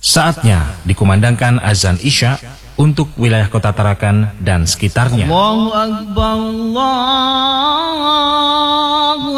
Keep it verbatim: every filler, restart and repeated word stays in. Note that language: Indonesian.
Saatnya dikumandangkan azan Isya untuk wilayah Kota Tarakan dan sekitarnya. Allahu Akbar, Allahu